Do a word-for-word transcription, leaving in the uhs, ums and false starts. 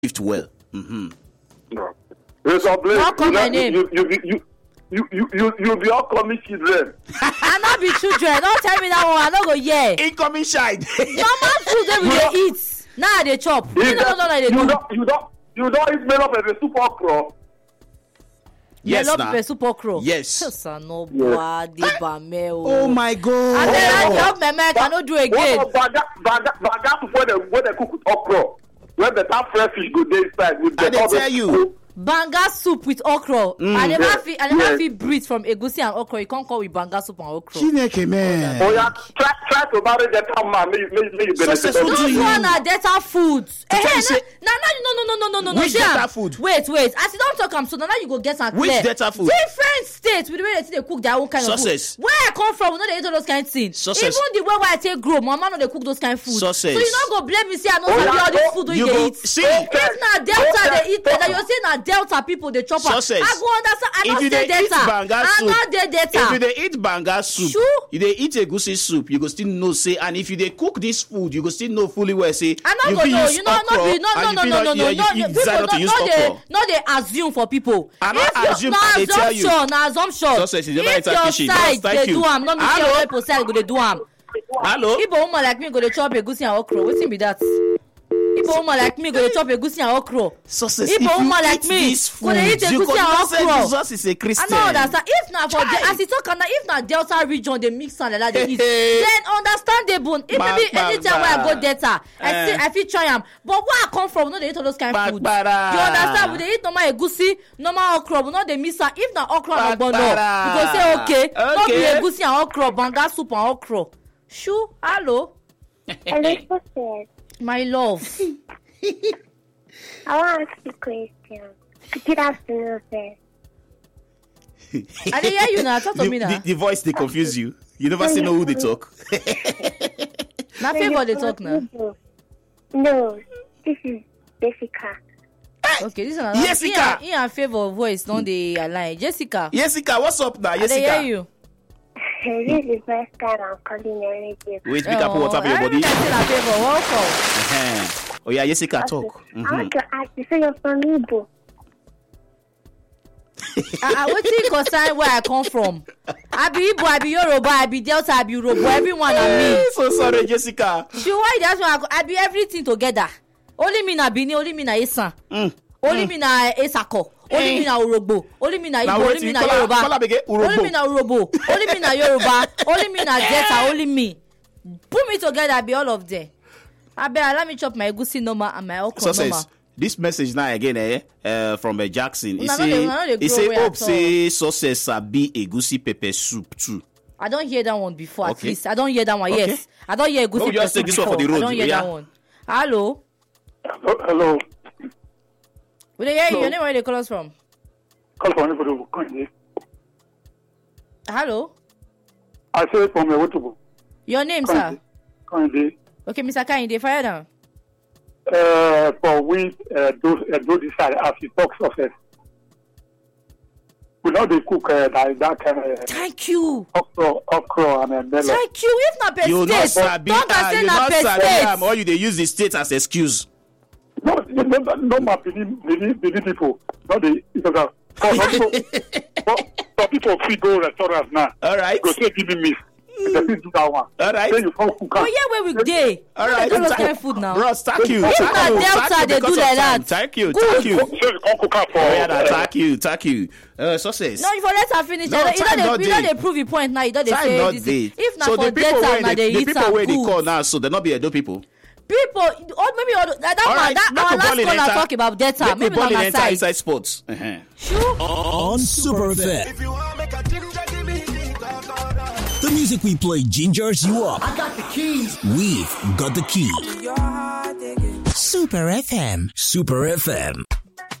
gift well. Mm-hmm. No. There's a place. How come my name? You, you, you, you, you, you, you be all coming children. I not be children. Don't tell me that one. I don't go yeah. Incoming child. Normal food that we dey eat. Now they chop. You You don't know that they you do. don't, you don't, you don't eat made up as a super pro. Yes, Melon nah. pepper soup okra. Yes. No body bamel. Oh my God. And then I help my man cannot do again. What about baga, baga, baga before they, when they cook with okra? When the top fresh fish go there inside with the I dey tell you. Banga soup with okra. Mm. I never Yes, feel I never yes. feel breathe from egusi and okra. You can't call with banga soup and okra. Chineke, man. Oh yeah, try, try to marry that man. May, may, may you benefit. Successful of to Those you. one are data foods. Eh, tell eh, you say- na, na, no, no, no, no, no, no, no. Which Sham. data food? Wait, wait. As you don't talk, I'm so now you go get some Which clear. data food? Different states with the way they say they cook their own kind Success. of food. Where I come from, we know they eat all those kind of things. Success. Even the way where I take grow, my mama know they cook those kind of food. Success. So you not go blame me say I know Oh, sabi yeah, all this oh, food wey you you dey go eat. see. If na Delta Okay. they eat, that you say na Delta people dey chop am. Success. I go understand. I If not you say dey eat Delta. banga I soup, not dey if you Delta. dey eat banga soup, Sure. you dey eat egusi soup, you go still know say, and if you dey cook this food, you go still know fully well say, I not you go fit know. use You know, not okra, be no, no, and no, you no, fit no, not- no, you- no. you People decide no, not to use no, they, okra. no, they assume for people. I not If you- assume, na I dey tell you. assumption, na assumption. Success is never If enter your kitchen. side Yes, thank dey you. do am, no mean say Hello? other people side go dey do am. Hello? Igbo woman like me go dey chop egusi and okra. Wetin be that? Igbo woman like me go dey chop egusi and okra. Success. If If a woman you like eat me this go dey eat food, you egusi go and know say okra. Jesus is a I Christian. no understand. If na for Chai. the, as you talk na if na Delta region dey mix am like that dey eat, Hey. then understandable. If Ba- maybe ba- anytime wey I ba. go Delta, I Eh. still I fit try am. But where I come from, we no dey eat all those kind Ba- of food. bara. You understand? We dey eat normal egusi, normal okra. We no dey mix am. If na okra and Ba- ogbono, bara. we go say okay. No be Okay. egusi and okra, banga soup and okra. Shoo, hello, Hello, Success. my love. I want to ask you a question. Good afternoon, sir. I dey hear you now. Talk to the, me now. the, the voice they confuse you. You never still know who they talk. Na favor dey talk now. No, this is Jessica. Okay, this one. Jessica. He and favor voice don dey align. Jessica. Jessica, what's up now? I dey Jessica. hear you. This is the first time I'm calling your radio. Wait, pick up water for your I body. remember say na favor. Welcome. Uh-huh. Oh yeah, Jessica, talk. I Mhm. want to ask you, so you're from Igbo? Ah, uh, wetin concern where I come from? I be Igbo, I be Yoruba, I be Delta, I be Yoruba. Everyone na me. So sorry, Jessica. She why that's why I, go, I be everything together. Only me na Bini, only me na Esan. Mm. Only me na Esako. Only Eh. me na Urogbo. Only me na Now Igbo. wait, Only me you na call her- Yoruba. call her again, Urogbo. Only me na Urobo. Only me na Yoruba. Only me na Delta. Only me. Put me together, I be all of them. I bet allow me chop my egusi normal and my okra normal. Success. This message now again, eh, uh, from uh, Jackson. He Una no say, dey- una no dey he grow say, well hope at all. say success sabi egusi pepper soup too. I don't hear that one before. At Okay. least I don't hear that one. Okay. Yes, I don't hear egusi Oh, you just pepper take this before. one for the road, I don't hear yeah? that one. Hello. Hello, hello. We dey hear you. Hello. Your name where they call us from? Call for anybody. Kanye. Hello. I say from a Wotubu. Your name, sir? Kanye. Okay, Mister Kainde, fire down. Uh, for we uh, do uh, do decide as you talk success. We know they cook uh, that that kind of uh, Thank you. okra, okra and uh, melon. Thank you. If not per You not state, sabi, don't ah, say you na not per sabi state. am, or you dey use the state as excuse. No, no, no, no, my Benin, Benin, Benin people. Not the because uh, for some people, for, for people free go restaurants now. All right. Go say give me meat. They please do that one. All right. Then you come cook. Oh yeah, where we dey? All No, right. they do those Thank- kind of food now. Bros, thank you. If Thank na you. Delta, Thank you they do because of like time. that. Thank you. Good. Thank you. So you come cook up for. Oh, yeah, nah, uh, thank you. Thank you. Uh, success. No, you for let her finish. No, you time don't not dey- you don't dey. dey prove your point now. You don't dey Time say not this. dey. If na So for the people data, where na they, dey the eat people am where they call good. now, so they not be Edo people. People, or maybe other- that All one, right, that make our we last ball in caller enter- talk about data. Make Maybe the ball on in my enter side. inside sports. Uh-huh. Sure. On Super F M. The music we play gingers you up. I got the keys. We've got the key. Super F M. Super F M.